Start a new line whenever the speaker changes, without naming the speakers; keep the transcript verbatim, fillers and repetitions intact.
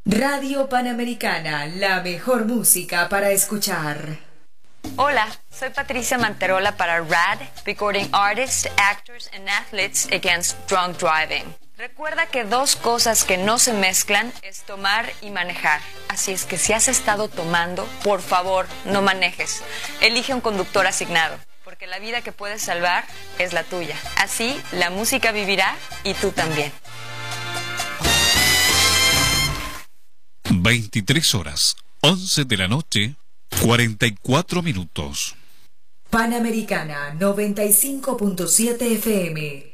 Radio Panamericana, la mejor música para escuchar.
Hola, soy Patricia Manterola para RAD, Recording Artists, Actors and Athletes Against Drunk Driving. Recuerda que dos cosas que no se mezclan es tomar y manejar. Así es que si has estado tomando, por favor, no manejes. Elige un conductor asignado, porque la vida que puedes salvar es la tuya. Así, la música vivirá y tú también.
veintitrés horas, once de la noche, cuarenta y cuatro minutos.
Panamericana noventa y cinco punto siete F M.